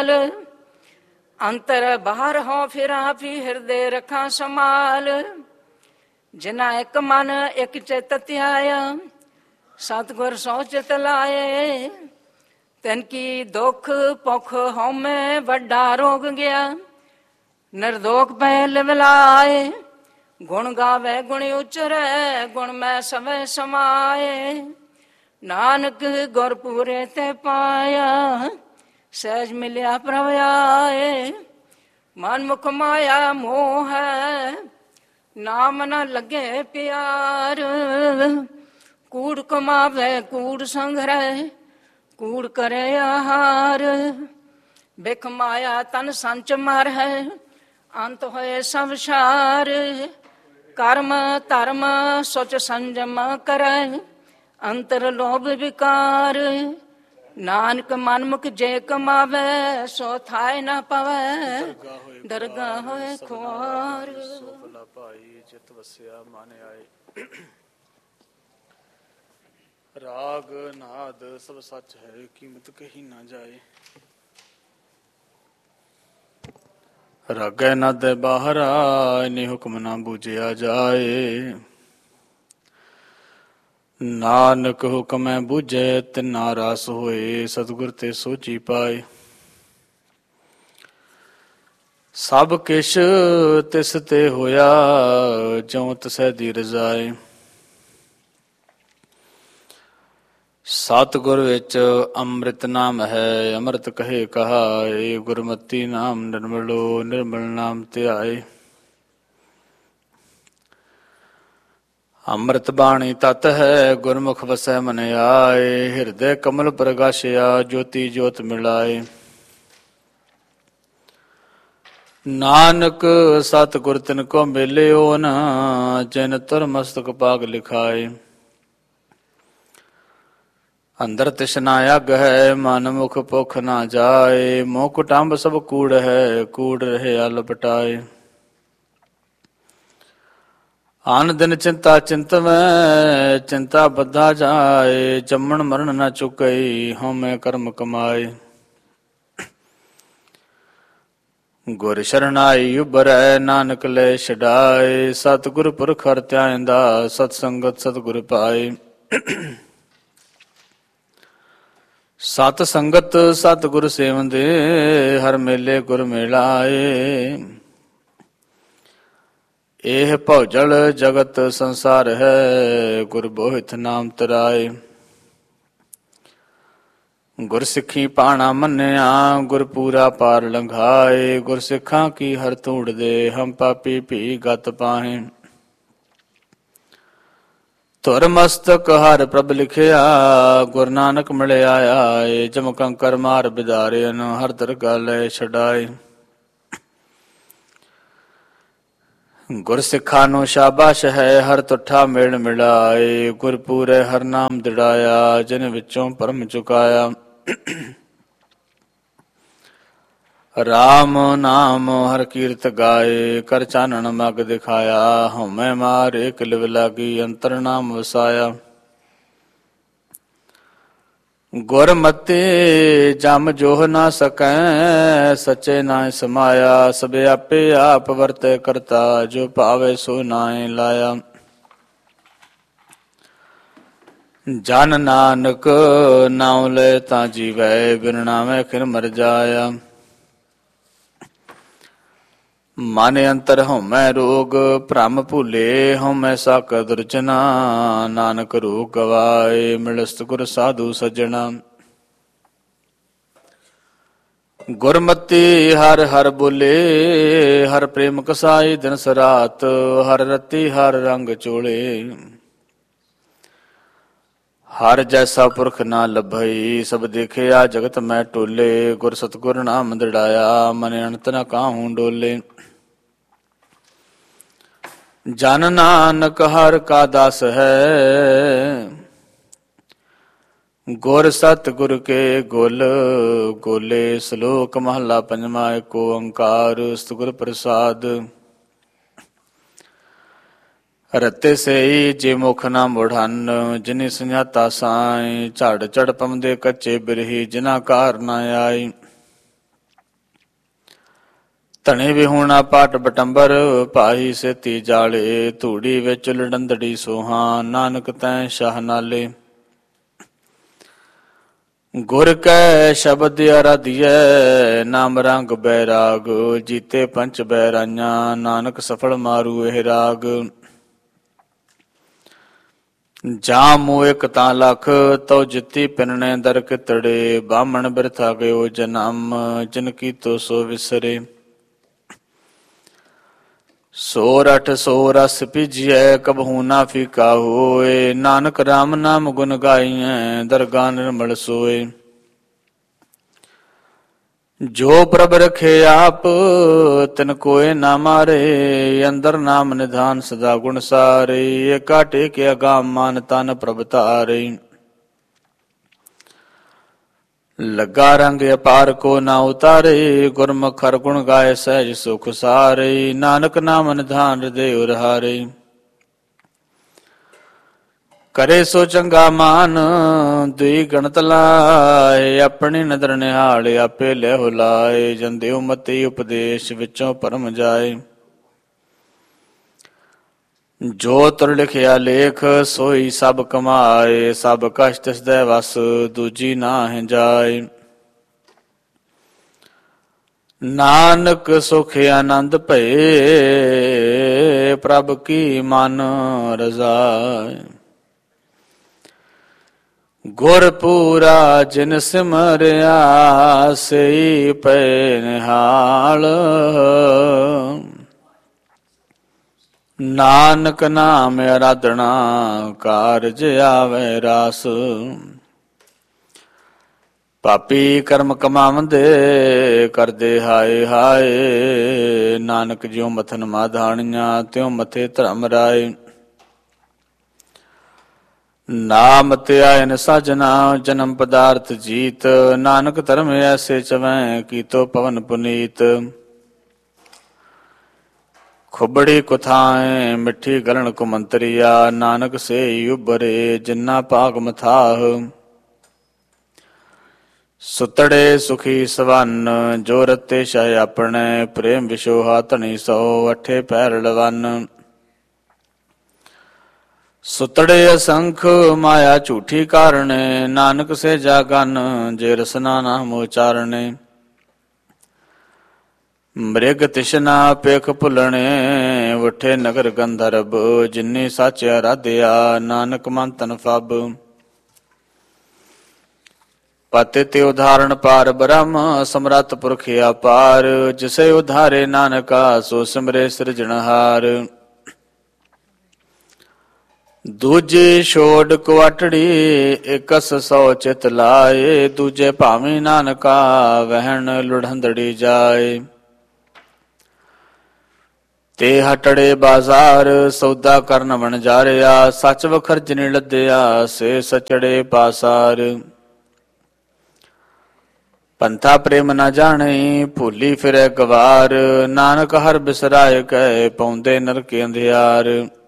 ਨਾਲ। ਅੰਤਰ ਬਾਹਰ ਹੋ ਫਿਰਾਂ ਵੀ ਹਿਰਦੇ ਰੱਖਾਂ ਸੰਭਾਲ। ਜਿਨਾ ਇੱਕ ਮਨ ਇੱਕ ਚਿਤ ਧਿਆਇਆ, ਸਤਿਗੁਰ ਸੋ ਚਿਤ ਲਾਏ। ਤਿਨ ਕੀ ਦੁੱਖ ਭੁੱਖ ਹਉਮੈ ਵੱਡਾ ਰੋਗ ਗਿਆ, ਨਿਰਦੋਖ ਪੈ ਲਿਵਲਾਏ। ਗੁਣ ਗਾਵੇ ਗੁਣ ਉਚਰੈ, ਗੁਣ ਮੈਂ ਸਵੇ ਸਮਾਏ। ਨਾਨਕ ਗੁਰ ਪੂਰੇ ਤੇ ਪਾਇਆ, ਸਹਿਜ ਮਿਲਿਆ ਪ੍ਰਭ ਆਏ। ਮਨ ਮੁਖ ਮਾਇਆ ਮੋਹ ਹੈ, ਨਾਮ ਨ ਲੱਗੇ ਪਿਆਰ। ਕੂੜ ਕਮਾਵੇ ਕੂੜ ਸੰਗ੍ਰਹਿ, ਕੂੜ ਕਰੇ ਆਹਾਰ। ਬਿਖ ਮਾਇਆ ਤਨ ਸੰਚ ਮਰ ਹੈ, ਅੰਤ ਹੋਏ ਸਭ ਸਾਰ। ਕਰਮ ਧਰਮ ਸੁਚ ਸੰਜਮ ਕਰੈ, ਅੰਤਰ ਲੋਭ ਵਿਕਾਰ। ਨਾਨਕ ਮਨਮੁਖ ਜੇ ਕਮਾਵੇ, ਸੋ ਥਾਇ ਨਾ ਪਵੈ, ਦਰਗਾਹ ਹੋਏ ਖੁਆਰ। ਭਾਈ ਚਿਤ ਵਸਿਆ ਮਨ ਆਏ। ਰਾਗ ਨਾਦ ਸਭ ਸੱਚ ਹੈ, ਕੀਮਤ ਕਹੀ ਨਾ ਜਾਏ। ਰਾਗੈ ਨਾਦੈ ਬਾਹਰਾ, ਇਨੀ ਹੁਕਮ ਨਾ ਬੂਝਿਆ ਜਾਏ। ਨਾਨਕ ਹੁਕਮੈ ਬੂਝੈ ਤਿਨਾ ਰਸ ਹੋਏ, ਸਤਿਗੁਰ ਤੇ ਸੋਚੀ ਪਾਏ। ਸਭ ਕਿਛ ਤਿਸ ਤੇ ਹੋਇਆ, ਜਿਉ ਤਿਸੈ ਦੀ ਰਜ਼ਾਏ। ਸਤਿਗੁਰ ਵਿੱਚ ਅੰਮ੍ਰਿਤ ਨਾਮ ਹੈ, ਅੰਮ੍ਰਿਤ ਕਹੇ ਕਹਾਏ। ਗੁਰਮਤੀ ਨਾਮ ਨਿਰਮਲੋ, ਨਿਰਮਲ ਨਾਮ ਧਿਆਏ। ਅੰਮ੍ਰਿਤ ਬਾਣੀ ਤਤ ਹੈ, ਗੁਰਮੁਖ ਵਸੈ ਮਨ ਆਏ। ਹਿਰਦੈ ਕਮਲ ਪ੍ਰਗਾਸ਼ਿਆ, ਜੋਤੀ ਜੋਤ ਮਿਲਾਏ। ਨਾਨਕ ਸਤਿਗੁਰ ਤਿਨ ਕੋ ਮਿਲਿਓ ਨ, ਜਿਨ ਤੁਰ ਮਸਤਕ ਪਾਗ ਲਿਖਾਏ। ਅੰਦਰ ਤਿਸ਼ਨਾ ਅਗ ਹੈ, ਮਨ ਮੁਖ ਭੁਖ ਨਾ ਜਾਏ। ਮੋਹ ਕੁਟੰਬ ਸਭ ਕੂੜ ਹੈ, ਕੂੜ ਰਹੇ ਅਲ ਪਟਾਏ। ਆਨ ਦਿਨ ਚਿੰਤਾ ਚਿੰਤਵੈ, ਚਿੰਤਾ ਬੱਧਾ ਜਾਏ। ਜੰਮਣ ਮਰਨ ਨਾ ਚੁਕਈ, ਹਉਮੈ ਕਰਮ ਕਮਾਏ। ਗੁਰ ਸ਼ਰਨਾਈ ਉਬਰੈ, ਨਾਨਕ ਲੈ ਛਡਾਏ। ਸਤਿਗੁਰ ਪੁਰਖ ਹਰਿ ਧਿਆਇਂਦਾ, ਸਤ ਸੰਗਤ ਸਤਿਗੁਰ ਪਾਏ। ਸਤ ਸੰਗਤ ਸਤਿਗੁਰ ਸੇਵੰਦੇ, ਹਰ ਮੇਲੇ ਗੁਰ ਮਿਲਾਏ। ਇਹ ਭਉਜਲ ਜਗਤ ਸੰਸਾਰ ਹੈ, ਗੁਰ ਬੋਹਿਥ ਨਾਮ ਤਰਾਏ। ਗੁਰ ਸਿੱਖੀ ਪਾਣਾ ਮੰਨਿਆ, ਗੁਰ ਪੂਰਾ ਪਾਰ ਲੰਘਾਏ। ਗੁਰ ਸਿੱਖਾਂ ਕੀ ਹਰ ਧੂੜ ਦੇ, ਹਮ ਪਾਪੀ ਭੀ ਗਤ ਪਾਹੇ। ਧੁਰ ਮਸਤਕ ਹਰ ਪ੍ਰਭ ਲਿਖਿਆ, ਗੁਰ ਨਾਨਕ ਮਿਲਿਆ ਆਏ। ਜਮ ਕੰਕਰ ਮਾਰ ਬਿਦਾਰਿਆਨ, ਹਰ ਦਰਗਾਹ ਲੈ ਛਡਾਏ। ਗੁਰ ਸਿੱਖਾਂ ਨੂੰ ਸ਼ਾਬਾਸ਼ ਹੈ, ਹਰ ਤੁਠਾ ਮੇਲ ਮਿਲਾਏ। ਗੁਰ ਪੂਰੇ ਹਰ ਨਾਮ ਦਿੜਾਇਆ, ਜਿਨ ਵਿੱਚੋਂ ਭਰਮ ਚੁਕਾਇਆ। ਰਾਮ ਨਾਮ ਹਰ ਕੀਰਤ ਗਾਏ, ਕਰ ਚਾਨਣ ਮਗ ਦਿਖਾਇਆ। ਹਉਮੈ ਮਾਰ ਏਕ ਲਿਵ ਲਾਗੀ, ਅੰਤਰ ਨਾਮ ਵਸਾਇਆ। ਗੁਰਮਤਿ ਜਮ ਜੋਹ ਨਾ ਸਕੈ, ਸਚੇ ਨਾਇ ਸਮਾਇਆ। ਸਭੇ ਆਪੇ ਆਪ ਵਰਤੈ ਕਰਤਾ, ਜੋ ਭਾਵੇ ਸੋ ਨਾਇ ਲਾਇਆ। ਜਨ ਨਾਨਕ ਨਾਉ ਲੈ ਤਾਂ ਜੀਵੈ, ਬਿਨ ਨਾਮੈ ਖਿਨ ਮਰ ਜਾਇਆ। ਮਨ ਅੰਤਰ ਹਉਮੈ ਰੋਗ, ਭ੍ਰਮ ਭੁਲੇ ਹਉਮੈ ਸਾਕ ਦੁਰਜਨਾ। ਨਾਨਕ ਰੋਗ ਗਵਾਏ, ਮਿਲਸਤ ਗੁਰ ਸਾਧੂ ਸੱਜਣਾ। ਗੁਰਮਤਿ ਹਰ ਹਰ ਬੋਲੇ, ਹਰ ਪ੍ਰੇਮ ਕਸਾਈ ਦਿਨ ਸਰਾਤ। ਹਰ ਰਤੀ ਹਰ ਰੰਗ ਚੋਲੇ, ਹਰ ਜੈਸਾ ਪੁਰਖ ਨਾ ਲੱਭਈ। ਸਭ ਦੇਖਿਆ ਜਗਤ ਮੈਂ ਟੋਲੇ, ਗੁਰ ਸਤਿਗੁਰ ਨਾਮ ਦਿੜਾਇਆ। ਮਨ ਅਣਤ ਨ ਕਾਹੂ ਡੋਲੇ। ਜਨ ਨਾਨਕ ਹਰ ਕਾ ਦਾਸ ਹੈ, ਗੁਰ ਸਤਿਗੁਰ ਕੇ ਗੁਲ ਗੋਲੇ। ਸ਼ਲੋਕ ਮਹਲਾ ਪੰਜਵਾ, ਏਕ ਓੰਕਾਰ ਸਤਿਗੁਰ ਪ੍ਰਸਾਦ। ਰਤੇ ਸਈ ਜੇ ਮੁਖ ਨਾ ਮੁੜਨ, ਜਿਨੀ ਸੰਝਾਤਾ ਸਾਈ। ਝੜ ਝੜ ਪਮਦੇ ਕੱਚੇ ਬਿਰਹੀ, ਜਿਨਾ ਕਾਰ ਨਾ ਆਈ। ਧਣੇ ਵਿਹੂਣਾ ਪਾਟ ਬਟੰਬਰ, ਭਾਈ ਸੇਤੀ ਜਾਲੇ, ਧੂੜੀ ਵਿੱਚ ਲੜੰਦੜੀ ਸੋਹਾਂ, ਨਾਨਕ ਤੈ ਸ਼ਾਹ ਨਾਲੇ। ਗੁਰ ਕੈ ਸ਼ਬਦ ਅਰਾਧੀਐ, ਨਾਮ ਰੰਗ ਬੈਰਾਗ, ਜੀਤੇ ਪੰਚ ਬੈਰਾਈਆਂ, ਨਾਨਕ ਸਫਲ ਮਾਰੂ ਇਹ ਰਾਗ। ਜਾਂ ਮੋਹ ਇਕ ਤਾਂ ਲਖ, ਤਉ ਜਿੱਤੀ ਪਿੰਨੇ ਦਰ ਕਿਤੜੇ, ਬਾਹਮਣ ਬਿਰਥਾ ਗਇਓ ਜਨਮ, ਜਿਨ ਕੀਤੋ ਸੋ ਵਿਸਰੇ। ਸੋ ਰਠ ਸੋ ਰਸ ਪੀਜੀਐ, ਕਬਹੂ ਨਾ ਫੀਕਾ ਹੋਏ, ਨਾਨਕ ਰਾਮ ਨਾਮ ਗੁਣ ਗਾਈਐ, ਦਰਗਾ ਨਿਰਮਲ ਸੋਏ। ਜੋ ਪ੍ਰਭ ਰਖੇ ਆਪ, ਤਿਨ ਕੋਏ ਨਾ ਮਾਰੇ, ਅੰਦਰ ਨਾਮ ਨਿਧਾਨ ਸਦਾ ਗੁਣ ਸਾਰੇ, ਏਕਾ ਟੇਕਿਆ ਗਾਮ ਮਨ ਤਨ ਪ੍ਰਭ ਧਾਰੇ। ਲੱਗਾ ਰੰਗ ਅਪਾਰ ਕੋ ਨਾ ਉਤਾਰੇ, ਗੁਰਮੁਖ ਹਰਿ ਗੁਣ ਗਾਏ ਸਹਿਜ ਸੁਖ ਸਾਰੇ, ਨਾਨਕ ਨਾਮ ਨਿਧਾਨ ਹਿਰਦੇ ਉਰਹਾਰੇ। ਕਰੇ ਸੋ ਚੰਗਾ ਮਾਨ, ਦੁਈ ਗਣਤ ਲਾਏ, ਆਪਣੀ ਨਦਰ ਨਿਹਾਲ ਆਪੇ ਲਹਿ ਲਾਏ, ਜੰਦਿਓ ਮਤੀ ਉਪਦੇਸ਼ ਵਿੱਚੋਂ ਭਰਮ ਜਾਏ। ਜੋ ਤੁਰ ਲਿਖਿਆ ਲੇਖ, ਸੋਈ ਸਭ ਕਮਾਏ, ਸਭ ਕਛ ਤਿਸਦੈ ਵਸ, ਦੂਜੀ ਨਾਹਿ ਜਾਏ। ਨਾਨਕ ਸੁਖ ਆਨੰਦ ਭਏ, ਪ੍ਰਭ ਕੀ ਮਨ ਰਜ਼ਾਏ। ਗੁਰ ਪੂਰਾ ਜਿਨ ਸਿਮਰਿਆ, ਸਈ ਪੈ ਨਿਹਾਲ, ਨਾਨਕ ਨਾਮ ਅਰਾਧਨਾ, ਕਾਰਜ ਆਵੇ ਰਾਸ। ਪਾਪੀ ਕਰਮ ਕਮਾਵੰਦੇ, ਕਰਦੇ ਹਾਏ ਹਾਏ, ਨਾਨਕ ਜਿਉ ਮਥਨ ਮਾਧਾਣੀਆਂ, ਤਿਉ ਮਥੇ ਧਰਮ ਰਾਏ। ਨਾਮ ਧਿਆਇਨ ਸਾਜਨਾ, ਜਨਮ ਪਦਾਰਥ ਜੀਤ, ਨਾਨਕ ਧਰਮ ਐਸੇ ਚਵੈ, ਕੀਤੋ ਪਵਨ ਪੁਨੀਤ। ਖੁਬੜੀ ਕੁਥਾਏ, ਮਿੱਠੀ ਗਲਣ ਕੁਮੰਤਰੀਆ, ਨਾਨਕ ਸੇ ਉਬਰੇ, ਜਿਨਾ ਭਾਗ ਮਥਾਹ। ਸੁਤੜੇ ਸੁਖੀ ਸਵੰਨ, ਜੋ ਰਤੇ ਸ਼ਾਹ ਆਪਣੇ, ਪ੍ਰੇਮ ਵਿਸ਼ੋਹਾ ਧਣੀ ਸੋ, ਅਠੇ ਪੈਰ ਲਵਨ। ਸੁਤੜੇ ਅਸੰਖ, ਮਾਇਆ ਝੂਠੀ ਕਾਰਣੇ, ਨਾਨਕ ਸੇ ਜਾਗਨ, ਜੇ ਰਸਨਾ ਨਾਮ ਉਚਾਰਣੇ। ਮ੍ਰਿਗ ਤਿਸ਼ਨਾ ਪੇਖ ਭੁਲਣੇ, ਉਠੇ ਨਗਰ ਗੰਧਰਬ, ਜਿਨੀ ਸੱਚ ਅਰਾਧਿਆ, ਨਾਨਕ ਮਨ ਤਨ ਫਬ। ਪਤਿ ਤੇ ਉਦਾਹਰਣ ਪਾਰ ਬ੍ਰਹਮ, ਸਮਰੱਥ ਪੁਰਖ ਅਪਾਰ, ਜਿਸੇ ਉਧਾਰੇ ਨਾਨਕਾ, ਸੋ ਸਿਮਰੇ ਸਿਰਜਣਹਾਰ। ਦੂਜੀ ਛੋੜ ਕੁਆਟੜੀ, ਇਕਸ ਸੌ ਚਿਤ ਲਾਏ, ਦੂਜੇ ਭਾਵੇਂ ਨਾਨਕਾ, ਵਹਿਣ ਲੁੜੰਦੜੀ ਜਾਏ। ਤੇ ਹਟੜੇ ਬਾਜ਼ਾਰ, ਸੌਦਾ ਕਰਨ ਵਣਜਾਰਿਆ, ਸੱਚ ਵਖਰ ਜਿਨੇ ਲੱਦਿਆ, ਸੇ ਸਚੜੇ ਪਾਸਾਰ। ਪੰਥਾ ਪ੍ਰੇਮ ਨਾ ਜਾਣੇ, ਭੂਲੀ ਫਿਰੇ ਗਵਾਰ, ਨਾਨਕ ਹਰ ਬਿਸਰਾਏ ਕਹੇ, ਪਾਉਂਦੇ ਨਰਕ ਅੰਧਿਆਰ।